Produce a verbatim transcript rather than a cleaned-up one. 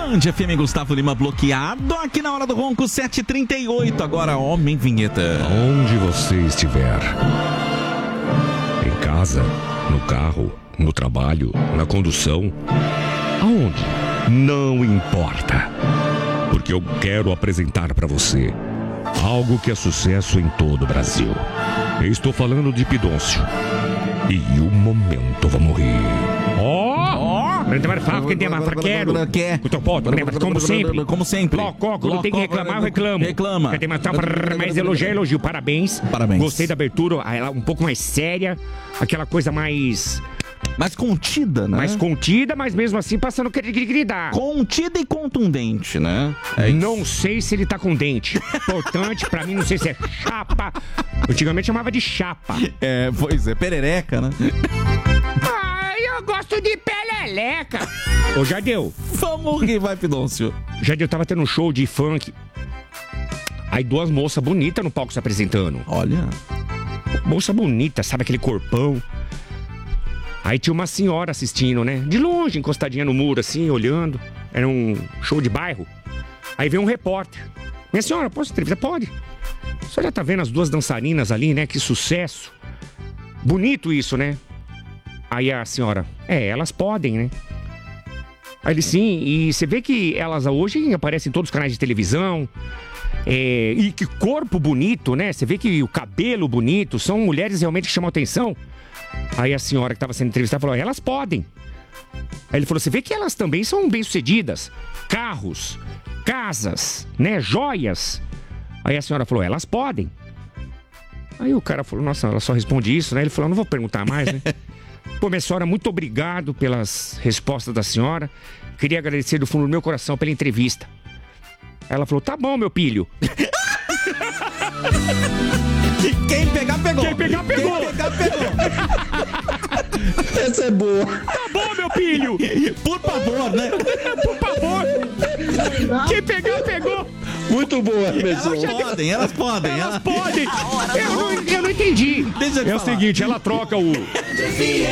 Band F M, Gustavo Lima bloqueado aqui na Hora do Ronco, sete e trinta e oito. Agora, homem vinheta. Onde você estiver, em casa, no carro, no trabalho, na condução, aonde? Não importa. Porque eu quero apresentar para você algo que é sucesso em todo o Brasil. Eu estou falando de Pidoncio. E o momento vamos rir. Ó! Ó! Quem tem mais fraqueiro? Como sempre. Como sempre. Loco, quando tem que reclamar, eu reclamo. Reclama. Quem tem mais, mais elogiar, elogio. Parabéns. Parabéns. Gostei da abertura, ela um pouco mais séria. Aquela coisa mais... Mais contida, né? Mais contida, mas mesmo assim passando credibilidade. Contida e contundente, né? É não sei se ele tá com dente. Importante pra mim, não sei se é chapa. Antigamente chamava de chapa. É, pois é, perereca, né? Ai, eu gosto de peleleca. Ô, Jadeu. Vamos rir, vai, Pidoncio. Jadeu, tava tendo um show de funk. Aí duas moças bonitas no palco se apresentando. Olha. Moça bonita, sabe aquele corpão. Aí tinha uma senhora assistindo, né? De longe, encostadinha no muro, assim, olhando. Era um show de bairro. Aí veio um repórter. Minha senhora, posso entrevistar? Pode. A senhora tá vendo as duas dançarinas ali, né? Que sucesso. Bonito isso, né? Aí a senhora, é, elas podem, né? Aí ele, sim, e você vê que elas hoje aparecem em todos os canais de televisão. É, e que corpo bonito, né? Você vê que o cabelo bonito, são mulheres realmente que chamam atenção. Aí a senhora que estava sendo entrevistada falou, elas podem. Aí ele falou, você vê que elas também são bem-sucedidas. Carros, casas, né, joias. Aí a senhora falou, elas podem. Aí o cara falou, nossa, ela só responde isso, né? Ele falou, não vou perguntar mais, né? Pô, minha senhora, muito obrigado pelas respostas da senhora. Queria agradecer do fundo do meu coração pela entrevista. Aí ela falou, tá bom, meu filho. Quem pegar, pegou. Quem pegar, pegou. Quem pegar, pegou. Essa é boa. Tá bom, meu filho. Por favor, né? Por favor. Quem pegar, pegou. Muito boa, pessoal. Elas podem, elas podem. Elas Elas podem. Eu não, eu não entendi. Deixa eu te É o falar. seguinte, ela troca o...